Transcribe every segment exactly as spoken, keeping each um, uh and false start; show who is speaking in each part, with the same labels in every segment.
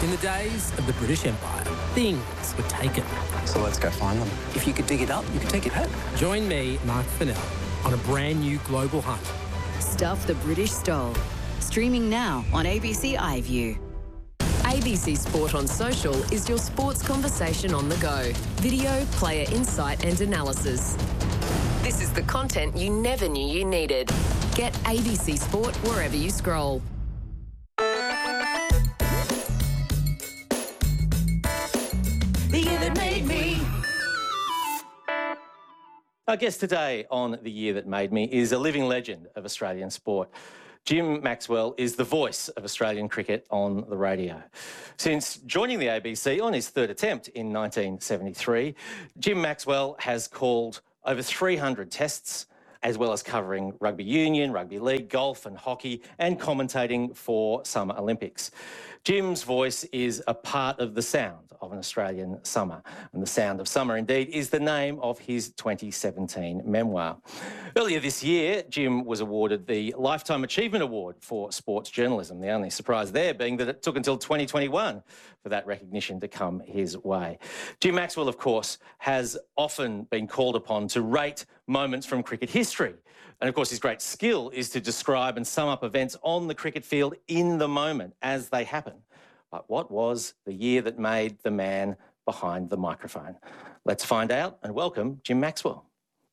Speaker 1: In the days of the British Empire, things were taken.
Speaker 2: So let's go find them. If you could dig it up, you could take it home.
Speaker 1: Join me, Mark Fennell, on a brand new global hunt.
Speaker 3: Stuff the British stole. Streaming now on A B C iView. A B C Sport on Social is your sports conversation on the go. Video, player insight and analysis. This is the content you never knew you needed. Get A B C Sport wherever you scroll.
Speaker 4: The year that made me.
Speaker 5: Our guest today on The Year That Made Me is a living legend of Australian sport. Jim Maxwell is the voice of Australian cricket on the radio. Since joining the A B C on his third attempt in nineteen seventy-three, Jim Maxwell has called over three hundred tests, as well as covering rugby union, rugby league, golf and hockey, and commentating for Summer Olympics. Jim's voice is a part of the sound of an Australian summer. And The Sound of Summer, indeed, is the name of his twenty seventeen memoir. Earlier this year, Jim was awarded the Lifetime Achievement Award for sports journalism, the only surprise there being that it took until twenty twenty-one for that recognition to come his way. Jim Maxwell, of course, has often been called upon to rate moments from cricket history. And of course, his great skill is to describe and sum up events on the cricket field in the moment as they happen. But what was the year that made the man behind the microphone? Let's find out and welcome Jim Maxwell.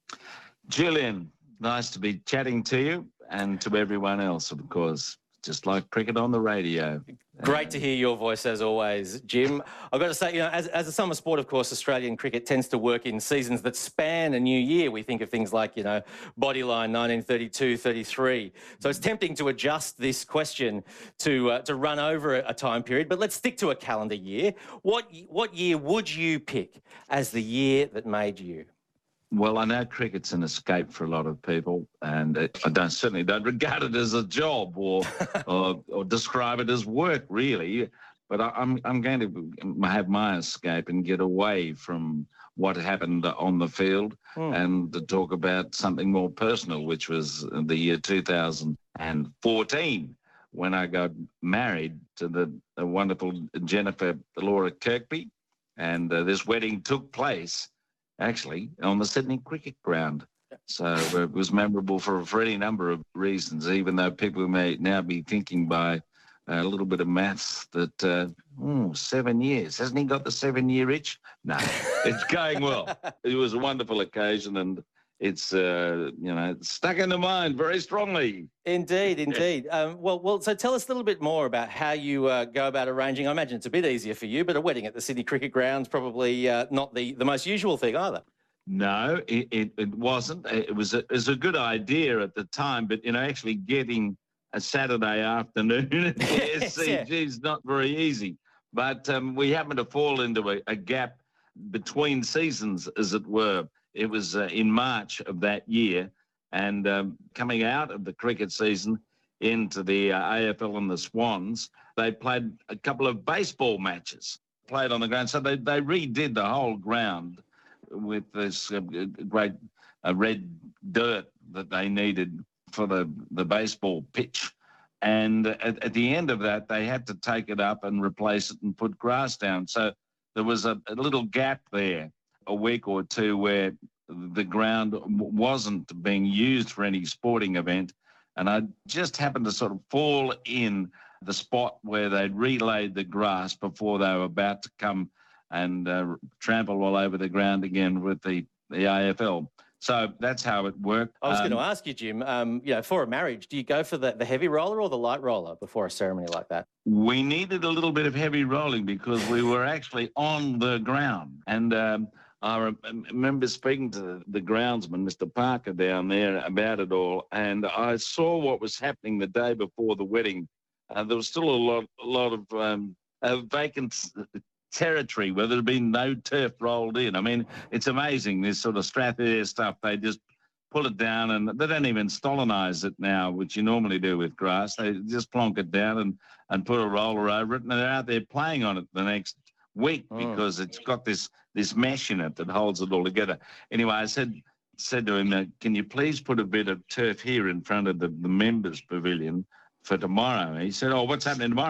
Speaker 6: Julian, nice to be chatting to you and to everyone else, of course, just like cricket on the radio.
Speaker 5: Great to hear your voice as always, Jim. I've got to say, you know, as, as a summer sport, of course, Australian cricket tends to work in seasons that span a new year. We think of things like, you know, Bodyline, nineteen thirty-two thirty-three. So it's tempting to adjust this question to uh, to run over a, a time period, but let's stick to a calendar year. What, what year would you pick as the year that made you?
Speaker 6: Well, I know cricket's an escape for a lot of people, and it, I don't certainly don't regard it as a job or or, or describe it as work, really. But I, I'm I'm going to have my escape and get away from what happened on the field mm. and to talk about something more personal, which was the year two thousand fourteen when I got married to the, the wonderful Jennifer Laura Kirkby, and uh, this wedding took place actually on the Sydney Cricket Ground. So uh, it was memorable for, for any number of reasons, even though people may now be thinking by a little bit of maths that, uh, oh, seven years. Hasn't he got the seven-year itch? No, it's going well. It was a wonderful occasion, and it's, uh, you know, stuck in the mind very strongly.
Speaker 5: Indeed, indeed. um, well, well, so tell us a little bit more about how you uh, go about arranging. I imagine it's a bit easier for you, but a wedding at the Sydney Cricket Ground's probably uh, not the, the most usual thing either.
Speaker 6: No, it, it, it wasn't. It was, a, it was a good idea at the time, but, you know, actually getting a Saturday afternoon at the S C G is not very easy. But um, we happened to fall into a, a gap between seasons, as it were. It was uh, in March of that year, and um, coming out of the cricket season into the uh, A F L and the Swans, they played a couple of baseball matches, played on the ground. So they, they redid the whole ground with this uh, great uh, red dirt that they needed for the, the baseball pitch. And at, at the end of that, they had to take it up and replace it and put grass down. So there was a, a little gap there, a week or two, where the ground wasn't being used for any sporting event. And I just happened to sort of fall in the spot where they'd relaid the grass before they were about to come and uh, trample all over the ground again with the, the A F L. So that's how it worked.
Speaker 5: I was
Speaker 6: um,
Speaker 5: going to ask you, Jim, um, you know, for a marriage, do you go for the, the heavy roller or the light roller before a ceremony like that?
Speaker 6: We needed a little bit of heavy rolling because we were actually on the ground. And um, I remember speaking to the, the groundsman, Mister Parker, down there about it all, and I saw what was happening the day before the wedding. Uh, there was still a lot, a lot of um, uh, vacant territory where there had been no turf rolled in. I mean, it's amazing, this sort of Strathayr stuff. They just pull it down, and they don't even stolonize it now, which you normally do with grass. They just plonk it down and, and put a roller over it, and they're out there playing on it the next week oh. because it's got this this mesh in it that holds it all together. Anyway, I said said to him, uh, can you please put a bit of turf here in front of the, the members' pavilion for tomorrow? And he said, oh, what's happening tomorrow?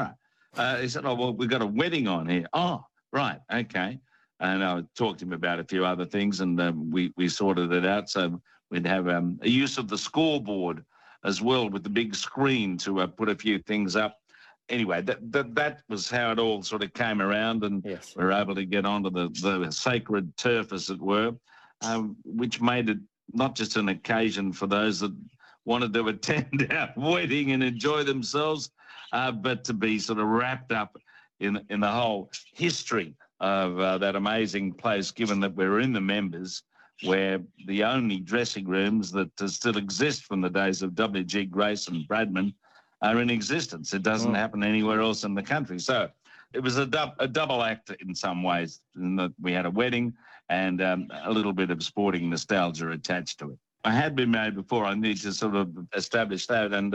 Speaker 6: Uh, he said, oh, well, we've got a wedding on here. Oh, right, okay. And I talked to him about a few other things, and um, we, we sorted it out. So we'd have um, a use of the scoreboard as well with the big screen to uh, put a few things up. Anyway, that, that that was how it all sort of came around, and
Speaker 5: yes.
Speaker 6: we were able to get onto the, the sacred turf, as it were, um, which made it not just an occasion for those that wanted to attend our wedding and enjoy themselves, uh, but to be sort of wrapped up in, in the whole history of uh, that amazing place, given that we're in the members, where the only dressing rooms that uh, still exist from the days of W G Grace and Bradman are in existence. It doesn't mm. happen anywhere else in the country. So it was a, du- a double act in some ways, in that we had a wedding and um, a little bit of sporting nostalgia attached to it. I had been married before. I need to sort of establish that. And